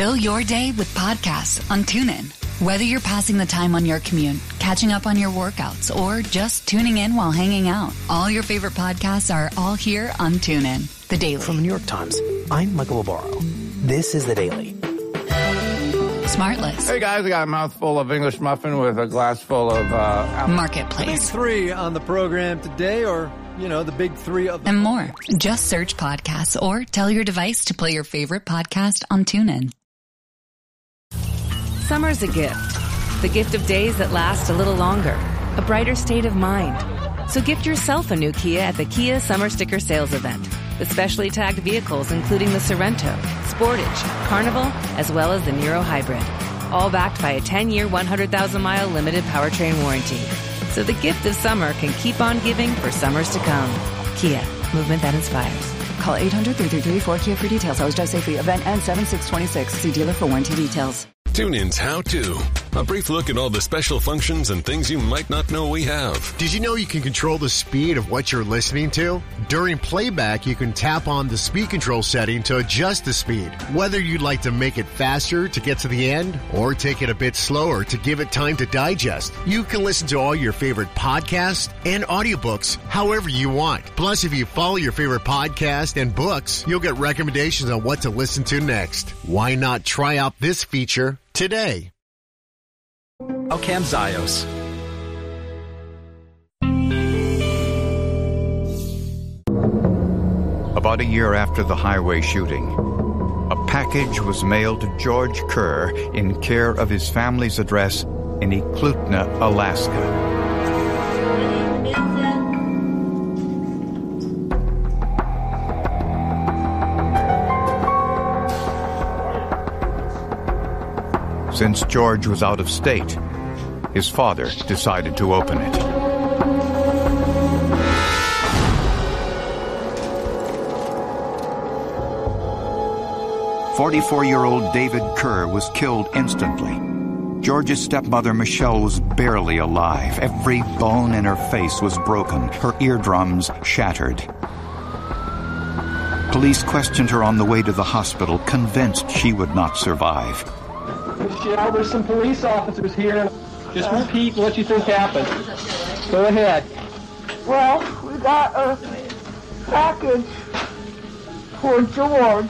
Fill your day with podcasts on TuneIn. Whether you're passing the time on your commute, catching up on your workouts, or just tuning in while hanging out, all your favorite podcasts are all here on TuneIn. The Daily. From the New York Times, I'm Michael Barbaro. This is The Daily. Smartless. Hey guys, I got a mouthful of English muffin with a glass full of Marketplace. Big three on the program today, or, the big three of and more. Just search podcasts or tell your device to play your favorite podcast on TuneIn. Summer's a gift. The gift of days that last a little longer. A brighter state of mind. So gift yourself a new Kia at the Kia Summer Sticker Sales Event. The specially tagged vehicles including the Sorento, Sportage, Carnival, as well as the Niro Hybrid. All backed by a 10-year, 100,000-mile limited powertrain warranty. So the gift of summer can keep on giving for summers to come. Kia, movement that inspires. Call 800-333-4KIA for details. Always drive safely. Event ends 7/6/26. See dealer for warranty details. TuneIn's How To. A brief look at all the special functions and things you might not know we have. Did you know you can control the speed of what you're listening to? During playback, you can tap on the speed control setting to adjust the speed. Whether you'd like to make it faster to get to the end or take it a bit slower to give it time to digest, you can listen to all your favorite podcasts and audiobooks however you want. Plus, if you follow your favorite podcast and books, you'll get recommendations on what to listen to next. Why not try out this feature today? Camzyos. About a year after the highway shooting, a package was mailed to George Kerr in care of his family's address in Eklutna, Alaska. Since George was out of state, his father decided to open it. "44-year-old David Kerr was killed instantly. George's stepmother, Michelle, was barely alive. Every bone in her face was broken, her eardrums shattered. Police questioned her on the way to the hospital, convinced she would not survive. Michelle, there's some police officers here. Just repeat what you think happened. Go ahead. Well, we got a package for George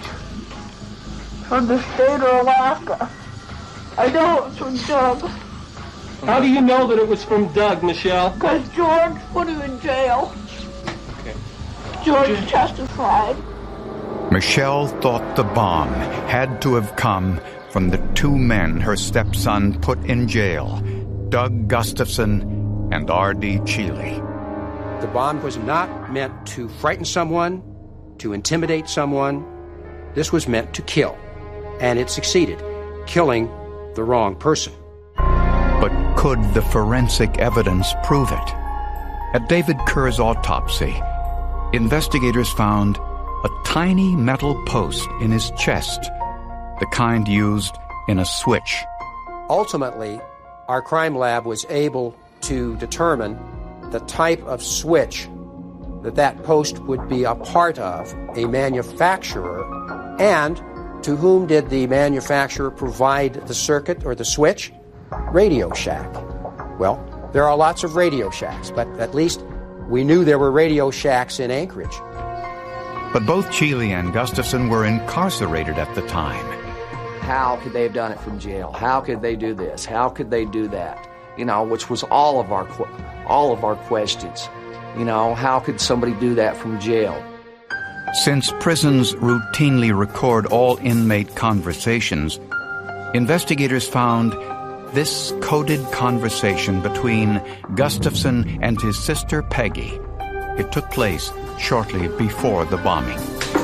from the state of Alaska. I know it's from Doug. How do you know that it was from Doug, Michelle? Because George put him in jail. Okay. George testified. Michelle thought the bomb had to have come from the two men her stepson put in jail, Doug Gustafson and R.D. Cheeley. The bomb was not meant to frighten someone, to intimidate someone. This was meant to kill. And it succeeded, killing the wrong person. But could the forensic evidence prove it? At David Kerr's autopsy, investigators found a tiny metal post in his chest, the kind used in a switch. Ultimately, our crime lab was able to determine the type of switch that post would be a part of, a manufacturer, and to whom did the manufacturer provide the circuit or the switch? Radio Shack. Well, there are lots of Radio Shacks, but at least we knew there were Radio Shacks in Anchorage. But both Cheeley and Gustafson were incarcerated at the time. How could they have done it from jail? How could they do this? How could they do that? Which was all of our questions. How could somebody do that from jail? Since prisons routinely record all inmate conversations, investigators found this coded conversation between Gustafson and his sister Peggy. It took place shortly before the bombing.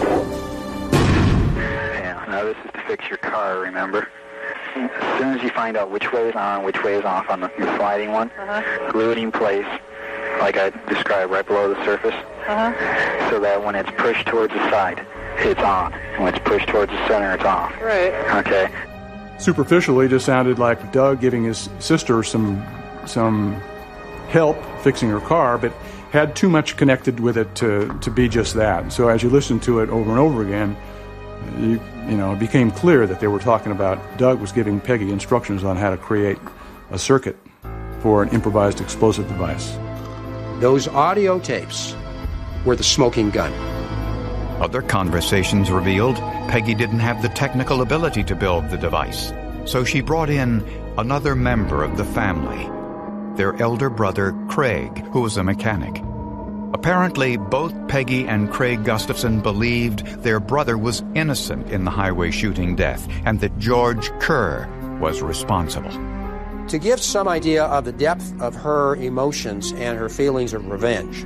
Yeah, now this is to fix your car, remember? As soon as you find out which way is on, which way is off on the sliding one, glue it in place, like I described, right below the surface, so that when it's pushed towards the side, it's on. And when it's pushed towards the center, it's off. Right. Okay. Superficially, it just sounded like Doug giving his sister some help fixing her car, but had too much connected with it to be just that. So as you listen to it over and over again, it became clear that they were talking about Doug was giving Peggy instructions on how to create a circuit for an improvised explosive device. Those audio tapes were the smoking gun. Other conversations revealed Peggy didn't have the technical ability to build the device, so she brought in another member of the family, their elder brother, Craig, who was a mechanic. Apparently, both Peggy and Craig Gustafson believed their brother was innocent in the highway shooting death and that George Kerr was responsible. To give some idea of the depth of her emotions and her feelings of revenge,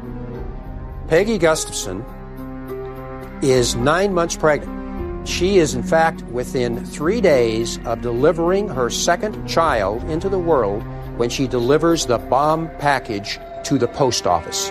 Peggy Gustafson is 9 months pregnant. She is, in fact, within 3 days of delivering her second child into the world when she delivers the bomb package to the post office.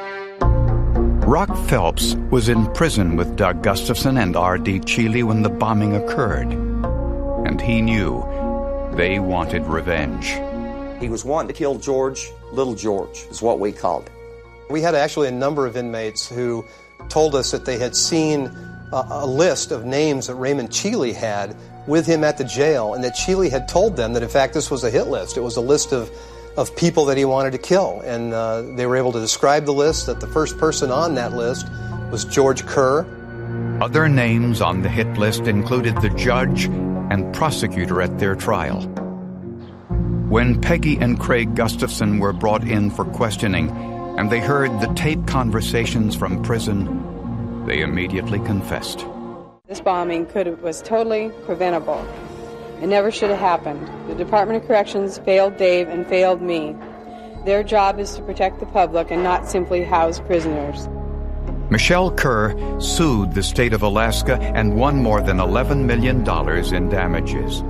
Rock Phelps was in prison with Doug Gustafson and R.D. Cheeley when the bombing occurred, and he knew they wanted revenge. He was wanting to kill George. Little George is what we called him. We had actually a number of inmates who told us that they had seen a list of names that Raymond Cheeley had with him at the jail, and that Cheeley had told them that, in fact, this was a hit list. It was a list of people that he wanted to kill, and they were able to describe the list, that the first person on that list was George Kerr. Other names on the hit list included the judge and prosecutor at their trial. When Peggy and Craig Gustafson were brought in for questioning and they heard the tape conversations from prison, they immediately confessed. This bombing was totally preventable. It never should have happened. The Department of Corrections failed Dave and failed me. Their job is to protect the public and not simply house prisoners. Michelle Kerr sued the state of Alaska and won more than $11 million in damages.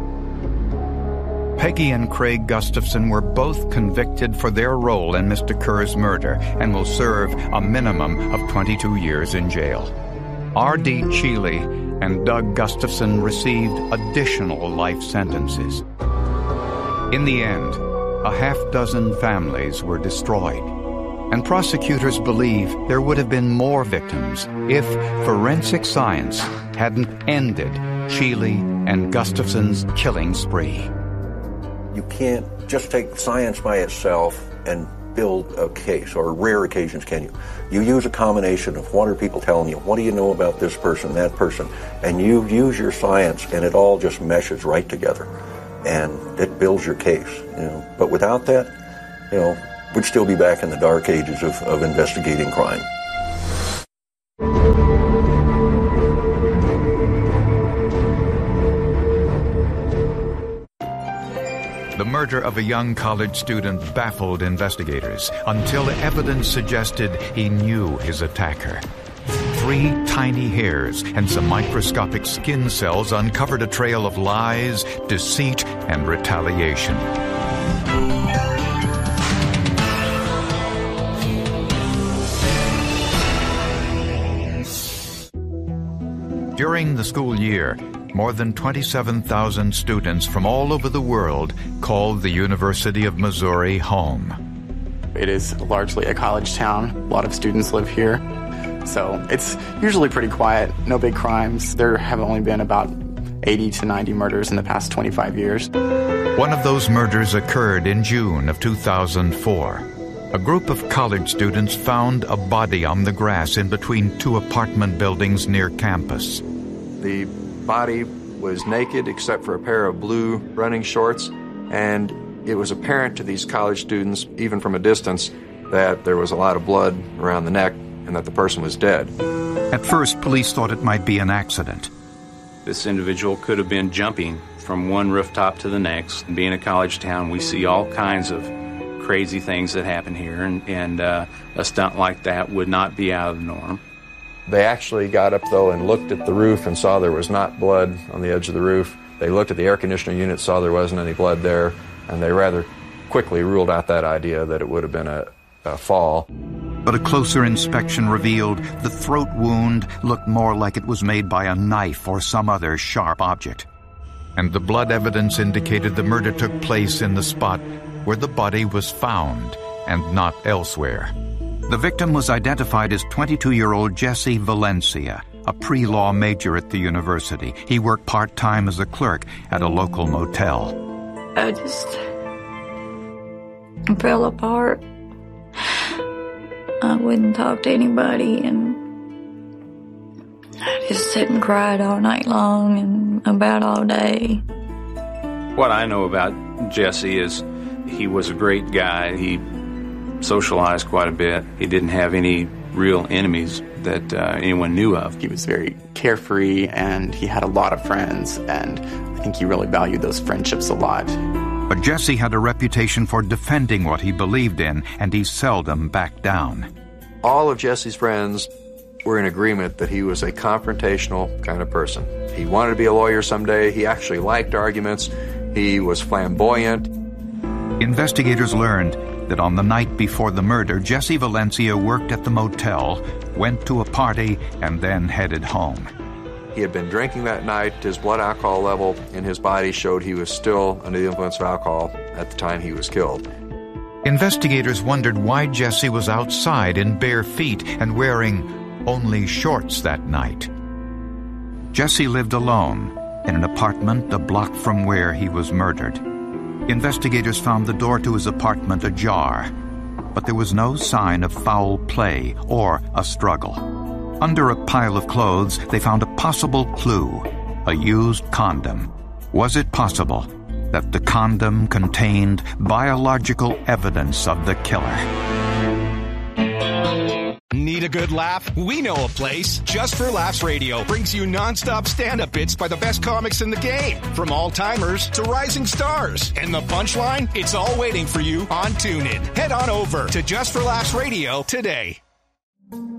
Peggy and Craig Gustafson were both convicted for their role in Mr. Kerr's murder and will serve a minimum of 22 years in jail. R.D. Cheeley and Doug Gustafson received additional life sentences. In the end, a half-dozen families were destroyed, and prosecutors believe there would have been more victims if forensic science hadn't ended Cheeley and Gustafson's killing spree. You can't just take science by itself and build a case, or rare occasions can you. You use a combination of what are people telling you, what do you know about this person, that person, and you use your science and it all just meshes right together. And it builds your case, But without that, we'd still be back in the dark ages of investigating crime. The murder of a young college student baffled investigators until evidence suggested he knew his attacker. 3 tiny hairs and some microscopic skin cells uncovered a trail of lies, deceit, and retaliation. During the school year, more than 27,000 students from all over the world called the University of Missouri home. It is largely a college town. A lot of students live here. So it's usually pretty quiet, no big crimes. There have only been about 80 to 90 murders in the past 25 years. One of those murders occurred in June of 2004. A group of college students found a body on the grass in between 2 apartment buildings near campus. The body was naked except for a pair of blue running shorts, and it was apparent to these college students, even from a distance, that there was a lot of blood around the neck and that the person was dead. At first, police thought it might be an accident. This individual could have been jumping from one rooftop to the next. Being a college town, we see all kinds of crazy things that happen here, and a stunt like that would not be out of the norm. They actually got up, though, and looked at the roof and saw there was not blood on the edge of the roof. They looked at the air conditioner unit, saw there wasn't any blood there, and they rather quickly ruled out that idea that it would have been a fall. But a closer inspection revealed the throat wound looked more like it was made by a knife or some other sharp object. And the blood evidence indicated the murder took place in the spot where the body was found and not elsewhere. The victim was identified as 22-year-old Jesse Valencia, a pre-law major at the university. He worked part-time as a clerk at a local motel. I just fell apart. I wouldn't talk to anybody, and I just sat and cried all night long and about all day. What I know about Jesse is he was a great guy. He socialized quite a bit. He didn't have any real enemies that anyone knew of. He was very carefree, and he had a lot of friends, and I think he really valued those friendships a lot. But Jesse had a reputation for defending what he believed in, and he seldom backed down. All of Jesse's friends were in agreement that he was a confrontational kind of person. He wanted to be a lawyer someday. He actually liked arguments. He was flamboyant. Investigators learned that on the night before the murder, Jesse Valencia worked at the motel, went to a party, and then headed home. He had been drinking that night. His blood alcohol level in his body showed he was still under the influence of alcohol at the time he was killed. Investigators wondered why Jesse was outside in bare feet and wearing only shorts that night. Jesse lived alone in an apartment a block from where he was murdered. Investigators found the door to his apartment ajar, but there was no sign of foul play or a struggle. Under a pile of clothes, they found a possible clue, a used condom. Was it possible that the condom contained biological evidence of the killer? Need a good laugh? We know a place. Just for Laughs Radio brings you nonstop stand-up bits by the best comics in the game, from all-timers to rising stars. And the punchline? It's all waiting for you on TuneIn. Head on over to Just for Laughs Radio today.